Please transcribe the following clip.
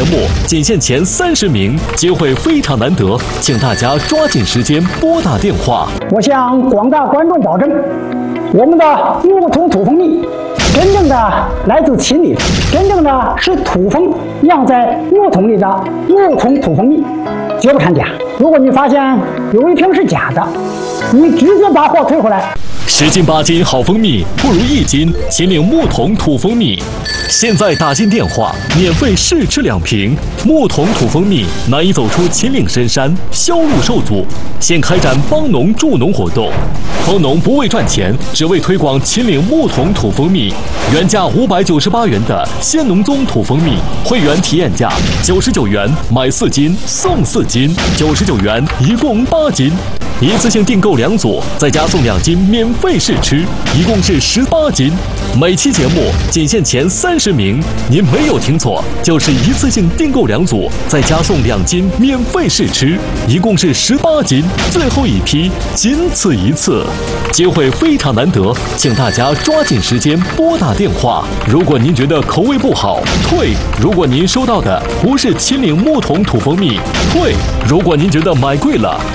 节目仅限前30名，机会非常难得，请大家抓紧时间拨打电话。 我向广大观众保证，我们的木桶土蜂蜜真正的来自秦岭，真正的是土蜂酿在木桶里的木桶土蜂蜜，绝不掺假。如果你发现有一瓶是假的，你直接把货退回来。 10斤8斤好蜂蜜不如1斤秦岭木桶土蜂蜜。现在打进电话，免费试吃2瓶木桶土蜂蜜，难以走出秦岭深山，销路受阻。现开展帮农助农活动，帮农不为赚钱，只为推广秦岭木桶土蜂蜜。原价598元的鲜农宗土蜂蜜，会员体验价99元，买4斤送4斤，99元一共8斤。一次性订购2组，再加送2斤免费试吃，一共是18斤。每期节目仅限前30名，您没有听错，就是一次性订购2组，再加送2斤免费试吃，一共是18斤。最后一批，仅此一次，机会非常难得，请大家抓紧时间拨打电话。如果您觉得口味不好，退；如果您收到的不是秦岭木桶土蜂蜜，退；如果您觉得买贵了，